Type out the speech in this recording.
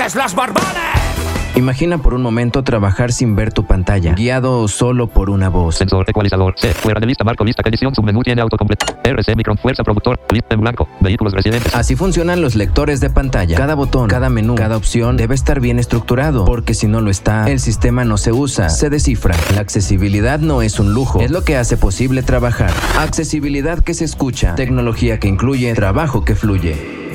¡Ulises, las barbanes! Imagina por un momento trabajar sin ver tu pantalla, guiado solo por una voz. Sensor, ecualizador, C, fuera de lista, marco, lista, edición, submenú, tiene autocompleto. RC, micro, fuerza, productor, lista en blanco, vehículos residentes. Así funcionan los lectores de pantalla. Cada botón, cada menú, cada opción debe estar bien estructurado, porque si no lo está, el sistema no se usa, se descifra. La accesibilidad no es un lujo, es lo que hace posible trabajar. Accesibilidad que se escucha, tecnología que incluye, trabajo que fluye.